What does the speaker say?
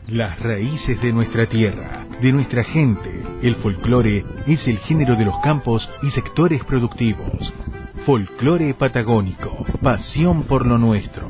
Las raíces de nuestra tierra, de nuestra gente. El folclore es el género de los campos y sectores productivos. Folclore patagónico, pasión por lo nuestro.